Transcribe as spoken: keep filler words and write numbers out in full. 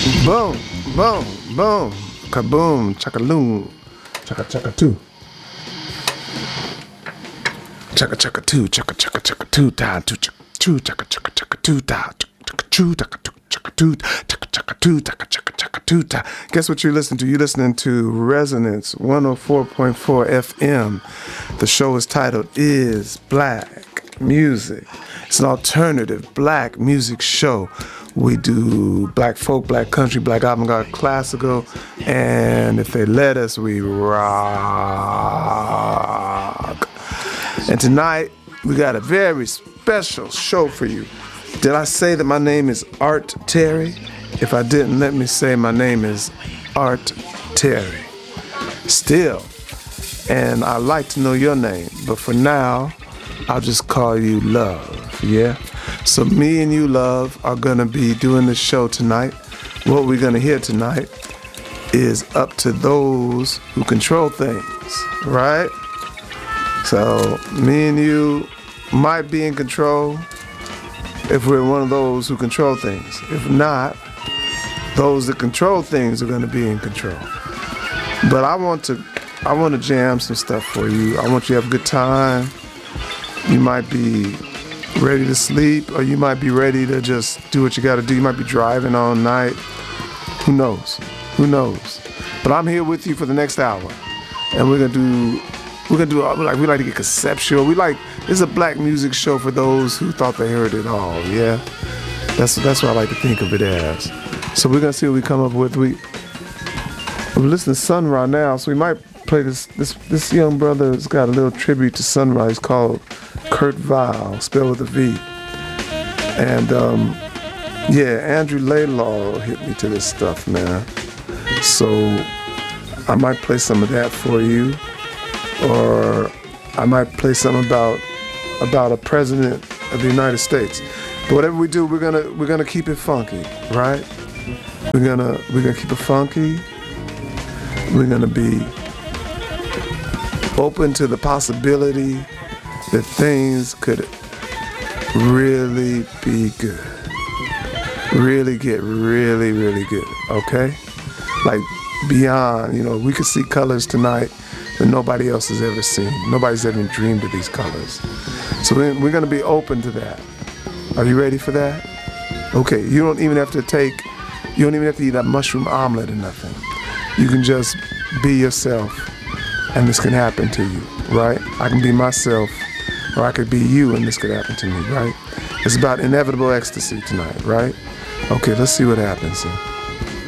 Boom, boom, boom, kaboom, chakaloom, chaka chaka two. Chaka chaka two, chaka chaka chaka two, ta two chaka two, chaka chaka chaka two, ta chaka two, chaka two, chaka two, chaka chaka two, chaka chaka chaka two, ta. Guess what you're listening to? You're listening to Resonance one oh four point four F M. The show is titled Is Black Music. It's an alternative black music show. We do black folk, black country, black avant-garde, classical, and if they let us, we rock. And tonight, we got a very special show for you. Did I say that my name is Art Terry? If I didn't, let me say my name is Art Terry. Still, and I'd like to know your name, but for now, I'll just call you Love, yeah? So me and you, Love, are gonna be doing the show tonight. What we're gonna hear tonight is up to those who control things, right? So me and you might be in control if we're one of those who control things. If not, those that control things are gonna be in control. But I want to, I want to jam some stuff for you. I want you to have a good time. You might be ready to sleep, or you might be ready to just do what you got to do. You might be driving all night. Who knows? Who knows? But I'm here with you for the next hour, and we're gonna do. We're gonna do. Like we like to get conceptual. We like. This is a black music show for those who thought they heard it all. Yeah, that's that's what I like to think of it as. So we're gonna see what we come up with. We we're listening to Sun Ra now, so we might play this. This this young brother's got a little tribute to Sun Ra. It's called Kurt Vile, spelled with a V. And um, yeah, Andrew Laylaw hit me to this stuff, man. So I might play some of that for you, or I might play something about about a president of the United States. But whatever we do, we're gonna we're gonna keep it funky, right? We're gonna we're gonna keep it funky. We're gonna be open to the possibility that things could really be good. Really get really, really good, okay? Like beyond, you know, we could see colors tonight that nobody else has ever seen. Nobody's ever dreamed of these colors. So we're, we're gonna be open to that. Are you ready for that? Okay, you don't even have to take, you don't even have to eat a mushroom omelet or nothing. You can just be yourself, and this can happen to you, right? I can be myself, or I could be you, and this could happen to me, right? It's about inevitable ecstasy tonight, right? Okay, let's see what happens.